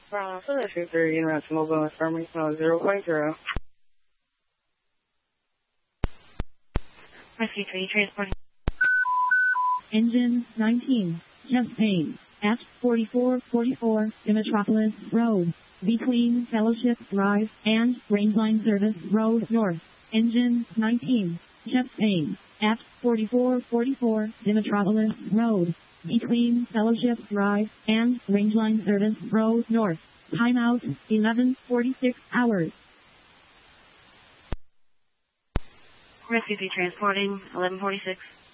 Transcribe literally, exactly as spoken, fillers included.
Uh, so that's two thirty, in route to Mobile Information on zero point zero. Rescue three, transporting. Engine nineteen, chest pain, at forty-four forty-four, Metropolis Road, between Fellowship Drive and Rangeline Service Road North. Engine nineteen, chest pain, at forty-four forty-four, Metropolis Road, between Fellowship Drive and Rangeline Service Road North. Timeout, eleven forty-six hours. Rescue three, transporting, eleven forty-six.